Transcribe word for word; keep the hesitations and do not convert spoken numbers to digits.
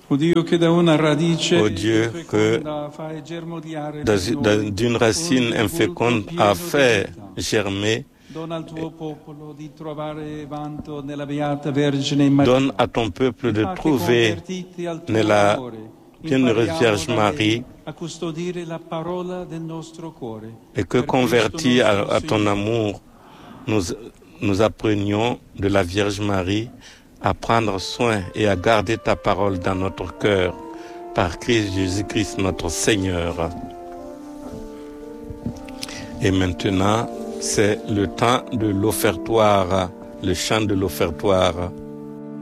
O Dio che da una radice Ô Dieu, que feconda fai germogliare dans- per dans- noi d'une racine un inféconde volto a pieno di fait vita. germer, Dona al tuo popolo di trovare vanto nella Beata Vergine Maria. donne à ton peuple de Fa che trouver convertiti al tuo nella amore, bienheureuse impariamo Vierge da Marie lei a custodire la parola del nostro cuore. et que Per convertis Cristo à, nostro à ton Signore. amour, nous, nous apprenions de la Vierge Marie à prendre soin et à garder ta parole dans notre cœur par Christ Jésus-Christ notre Seigneur. Et maintenant, c'est le temps de l'offertoire, le chant de l'offertoire.